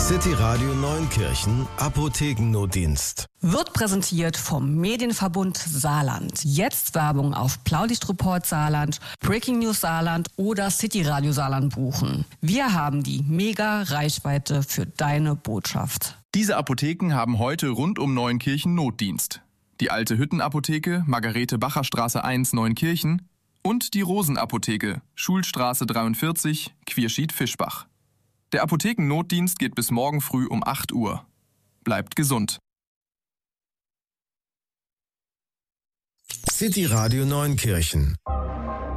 City Radio Neunkirchen Apothekennotdienst. Wird präsentiert vom Medienverbund Saarland. Jetzt Werbung auf Blaulichtreport Saarland, Breaking News Saarland oder City Radio Saarland buchen. Wir haben die Mega-Reichweite für deine Botschaft. Diese Apotheken haben heute rund um Neunkirchen Notdienst. Die Alte Hüttenapotheke, Margarete-Bacher-Straße 1, Neunkirchen und die Rosenapotheke, Schulstraße 43, Quierschied-Fischbach. Der Apothekennotdienst geht bis morgen früh um 8 Uhr. Bleibt gesund. City Radio Neunkirchen